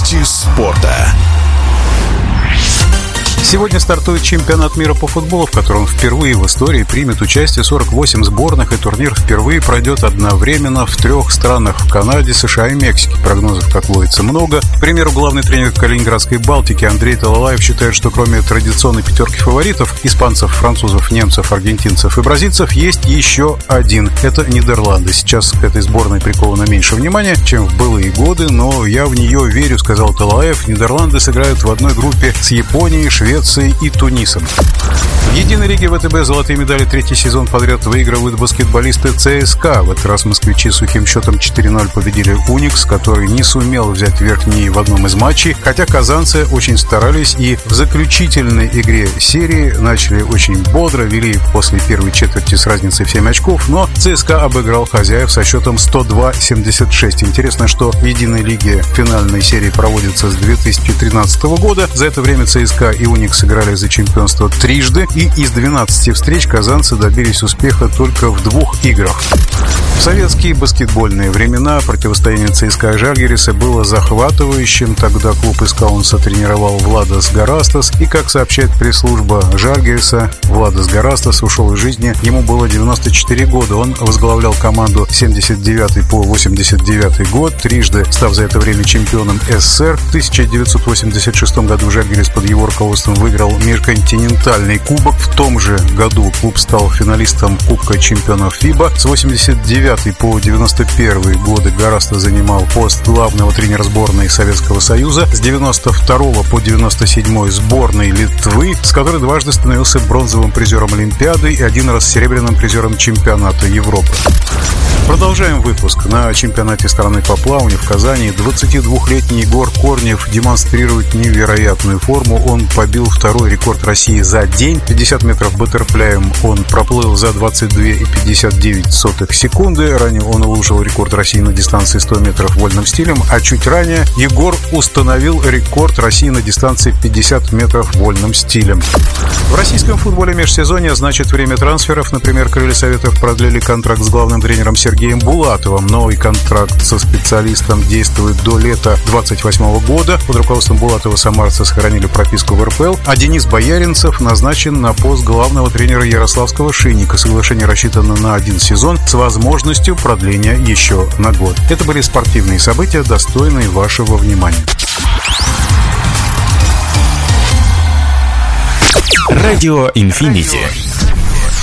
Новости спорта. Сегодня стартует чемпионат мира по футболу, в котором впервые в истории примет участие 48 сборных, и турнир впервые пройдет одновременно в 3 странах – в Канаде, США и Мексике. Прогнозов, как водится, много. К примеру, главный тренер Калининградской Балтики Андрей Талалаев считает, что кроме традиционной пятерки фаворитов – испанцев, французов, немцев, аргентинцев и бразильцев – есть еще один – это Нидерланды. Сейчас к этой сборной приковано меньше внимания, чем в былые годы, но я в нее верю, сказал Талалаев. Нидерланды сыграют в одной группе с Японией, Швецией и Тунисом. В единой лиге ВТБ золотые медали 3-й сезон подряд выигрывают баскетболисты ЦСКА. В этот раз москвичи сухим счетом 4-0 победили Уникс, который не сумел взять верх ни в одном из матчей, хотя казанцы очень старались и в заключительной игре серии начали очень бодро, вели после первой четверти с разницей в 7 очков, но ЦСКА обыграл хозяев со счетом 102-76. Интересно, что в единой лиге финальной серии проводится с 2013 года. За это время ЦСКА и Уникс сыграли за чемпионство трижды, и из 12 встреч казанцы добились успеха только в 2 играх. В советские баскетбольные времена противостояние ЦСКА и Жальгириса было захватывающим. Тогда клуб из Каунаса тренировал Владос Гарастас, и, как сообщает пресс-служба Жальгириса, Владос Гарастас ушел из жизни. Ему было 94 года. Он возглавлял команду с 79 по 89 год, трижды став за это время чемпионом СССР. В 1986 году Жальгирис под его руководством выиграл межконтинентальный кубок. В том же году клуб стал финалистом Кубка чемпионов ФИБА. С 89 по 91 годы Гарастас занимал пост главного тренера сборной Советского Союза. С 92 по 97 сборной Литвы, с которой дважды становился бронзовым призером Олимпиады и один раз серебряным призером чемпионата Европы. Продолжаем выпуск. На чемпионате страны по плаванию в Казани 22-летний Егор Корнев демонстрирует невероятную форму. Он побил второй рекорд России за день. 50 метров баттерфляем он проплыл за 22,59 секунды. Ранее он улучшил рекорд России на дистанции 100 метров вольным стилем, а чуть ранее Егор установил рекорд России на дистанции 50 метров вольным стилем. В российском футболе межсезонье, значит, время трансферов. Например, крылья Советов продлили контракт с главным тренером Сергеем Булатовым. Новый контракт со специалистом действует до лета 2028 года. Под руководством Булатова самарцы сохранили прописку в РПЛ, а Денис Бояринцев назначен на пост главного тренера ярославского «Шинника». Соглашение рассчитано на 1 сезон с возможностью продления еще на год. Это были спортивные события, достойные вашего внимания. Радио Инфинити.